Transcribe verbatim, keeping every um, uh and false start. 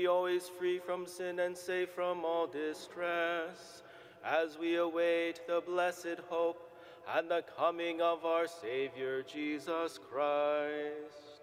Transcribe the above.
always free from sin and safe from all distress, as we await the blessed hope and the coming of our Savior Jesus Christ.